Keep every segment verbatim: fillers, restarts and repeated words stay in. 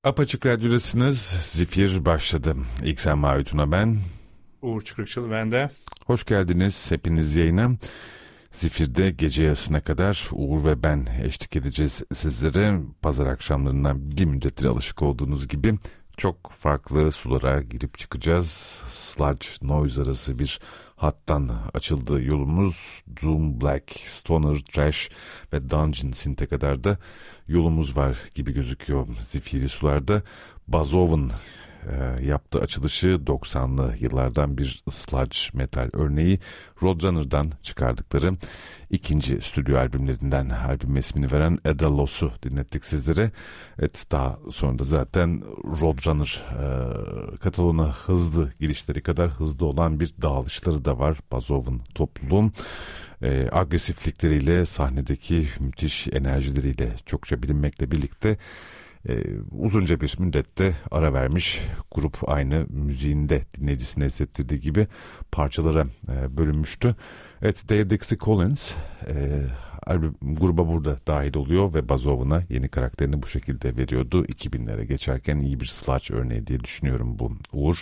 Apaçık Radyo'dasınız. Zifir başladı. İksen Mavi ben. Uğur Çıkrıkçıl ben de. Hoş geldiniz hepiniz yayına. Zifir'de gece yarısına kadar Uğur ve ben eşlik edeceğiz sizlere. Pazar akşamlarından bir müddettir alışık olduğunuz gibi çok farklı sulara girip çıkacağız. Sludge, noise arası bir hattan açıldı yolumuz. Doom, Black, Stoner, Trash ve Dungeon Synth'e kadar da yolumuz var gibi gözüküyor zifiri sularda. Buzzov'un e, yaptığı açılışı doksanlı yıllardan bir sludge metal örneği. Roadrunner'dan çıkardıkları ikinci stüdyo albümlerinden albüm ismini veren Ada Loss'u dinlettik sizlere. Evet, daha sonra da zaten Roadrunner e, kataloğuna hızlı girişleri kadar hızlı olan bir dağılışları da var Buzzov'un topluluğun. E, agresiflikleriyle, sahnedeki müthiş enerjileriyle çokça bilinmekle birlikte e, uzunca bir müddette ara vermiş. Grup aynı müziğinde dinleyicisine hissettirdiği gibi parçalara e, bölünmüştü. Evet, Dave Dixie Collins e, albüm, gruba burada dahil oluyor ve Buzzov'una yeni karakterini bu şekilde veriyordu. iki binlere geçerken iyi bir sludge örneği diye düşünüyorum bu Uğur.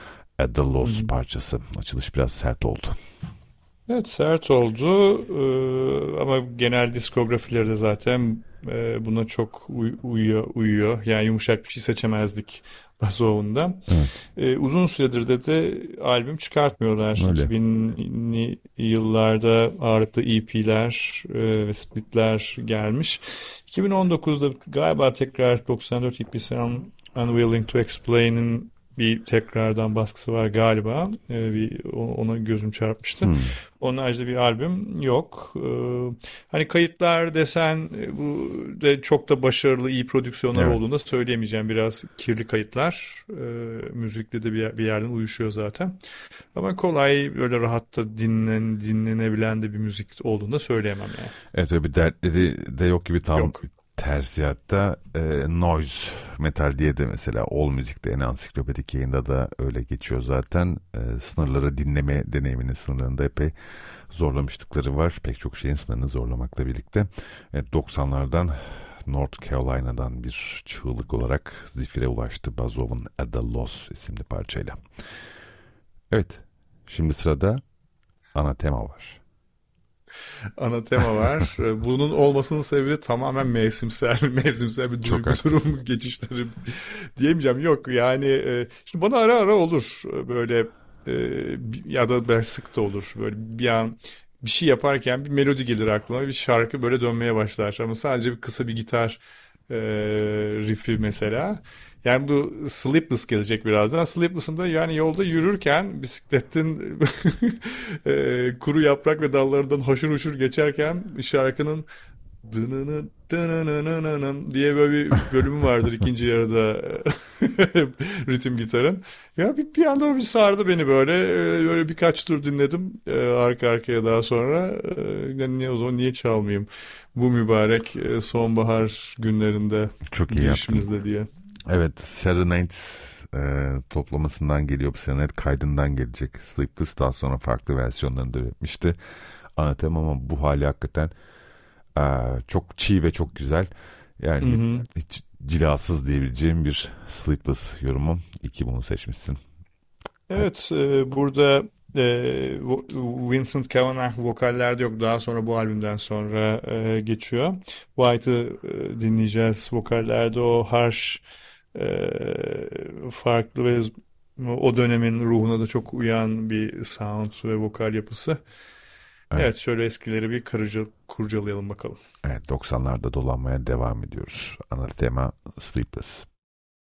Ada Loss hmm. parçası. Açılış biraz sert oldu. Evet, sert oldu ee, ama genel diskografileri de zaten e, buna çok uy- uyuyor, uyuyor. Yani yumuşak bir şey seçemezdik Buzzov'unda. Ee, uzun süredir de de albüm çıkartmıyorlar. Öyle. iki binli yıllarda ağırlıklı E P'ler e, ve splitler gelmiş. iki bin on dokuzda galiba tekrar doksan dört E P'si Unwilling to Explain'in bir tekrardan baskısı var galiba. Ee, bir ona gözüm çarpmıştı. Hmm. Onun haricinde bir albüm yok. Ee, hani kayıtlar desen bu de çok da başarılı, iyi prodüksiyonlar evet. olduğunu da söyleyemeyeceğim. Biraz kirli kayıtlar. Ee, müzikle de bir, bir yerden uyuşuyor zaten. Ama kolay, böyle rahat da dinlen, dinlenebilen de bir müzik olduğunu da söyleyemem yani. Evet, öyle bir dertleri de yok gibi tam. Yok. Tersi hatta e, noise metal diye de mesela All Music'te en ansiklopedik yayında da öyle geçiyor zaten. E, sınırları dinleme deneyiminin sınırlarında epey zorlamıştıkları var. Pek çok şeyin sınırını zorlamakla birlikte. Evet, doksanlardan North Carolina'dan bir çığlık olarak zifire ulaştı Buzzov'un Ada Loss isimli parçayla. Evet, şimdi sırada ana tema var. Ana tema var. Bunun olmasının sebebi tamamen mevsimsel, mevsimsel bir duygu durum geçişleri diyemeyeceğim. Yok yani şimdi bana ara ara olur böyle ya da ben sık da olur böyle bir an bir şey yaparken bir melodi gelir aklıma, bir şarkı böyle dönmeye başlar ama sadece bir kısa bir gitar riff'i mesela. Yani bu Sleepless gelecek birazdan. Sleepless'ın da yani yolda yürürken bisikletin e, kuru yaprak ve dallarından hoşur hoşur geçerken şarkının dınının dınının diye böyle bir bölümü vardır ikinci yarıda ritim gitarın. Ya bir, bir anda o bir sardı beni böyle. Böyle birkaç tur dinledim arka arkaya daha sonra. Yani niye o zaman niye çalmayayım bu mübarek sonbahar günlerinde çok iyi girişimizde diye. Evet, Serenade e, toplamasından geliyor bu Serenade kaydından gelecek. Sleepless daha sonra farklı versiyonlarını da üretmişti. Anlatamam ama bu hali hakikaten e, çok çiğ ve çok güzel. Yani hı hı. hiç cilasız diyebileceğim bir Sleepless yorumu. İyi ki bunu seçmişsin. Evet, e, burada e, Vincent Cavanagh vokallerde yok. Daha sonra bu albümden sonra e, geçiyor. White'ı e, dinleyeceğiz. Vokallerde o harsh, e, farklı ve o dönemin ruhuna da çok uyan bir sound ve vokal yapısı. Evet, evet şöyle eskileri bir kırıcı, kurcalayalım bakalım. Evet, doksanlarda dolanmaya devam ediyoruz. Ana tema Sleepless.